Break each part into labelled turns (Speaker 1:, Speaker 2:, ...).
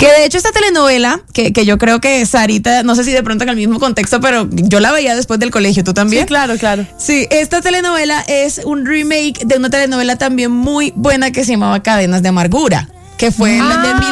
Speaker 1: Que de hecho esta telenovela, que yo creo que Sarita, no sé si de pronto en el mismo contexto, pero yo la veía después del colegio, ¿tú también?
Speaker 2: Sí, claro.
Speaker 1: Sí, esta telenovela es un remake de una telenovela también muy buena que se llamaba Cadenas de Amargura, que fue de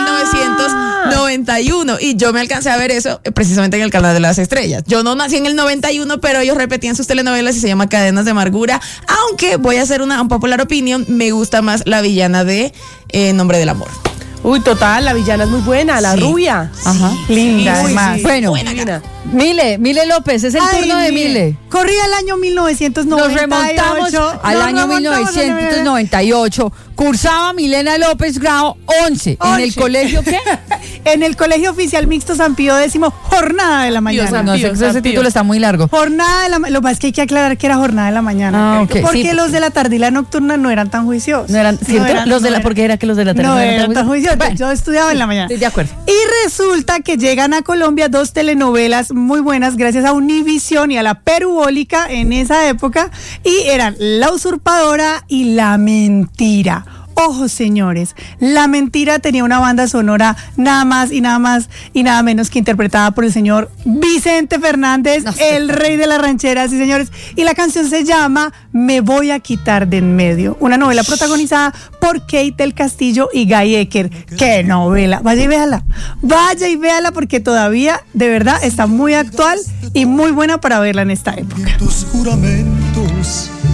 Speaker 1: 1991, y yo me alcancé a ver eso precisamente en el Canal de las Estrellas. Yo no nací en el 91, pero ellos repetían sus telenovelas y se llama Cadenas de Amargura, aunque voy a hacer una popular opinion, me gusta más la villana de Nombre del Amor.
Speaker 2: Uy, total, la villana es muy buena, la rubia.
Speaker 1: Ajá.
Speaker 3: Linda, además.
Speaker 2: Sí.
Speaker 4: Bueno,
Speaker 2: Divina.
Speaker 4: Mile López, es el turno de Mile.
Speaker 3: Corría el año 1998.
Speaker 4: Nos remontamos al año 1998. Cursaba Milena López grado 11. ¿En el colegio qué?
Speaker 3: En el Colegio Oficial Mixto San Pío X, jornada de la mañana.
Speaker 4: No sé, ese título está muy largo.
Speaker 3: Jornada de la mañana. Lo que pasa es que hay que aclarar que era jornada de la mañana.
Speaker 4: Ok.
Speaker 3: Porque
Speaker 4: Sí.
Speaker 3: los de la tarde y la nocturna no eran tan juiciosos.
Speaker 4: No eran, ¿cierto? ¿Por qué era que los de la tarde
Speaker 3: no eran tan juiciosos?
Speaker 4: Bueno,
Speaker 3: Yo estudiaba en la mañana.
Speaker 4: estoy de acuerdo.
Speaker 3: Y resulta que llegan a Colombia 2 telenovelas muy buenas gracias a Univisión y a la Perubólica en esa época, y eran La Usurpadora y La Mentira. Ojo, señores, La Mentira tenía una banda sonora nada más y nada menos que interpretada por el señor Vicente Fernández, el rey de las rancheras, sí, señores. Y la canción se llama Me Voy a Quitar de en Medio, una novela protagonizada por Kate del Castillo y Guy Ecker. ¡Qué novela! Vaya y véala porque todavía, de verdad, está muy actual y muy buena para verla en esta época.
Speaker 5: Tus juramentos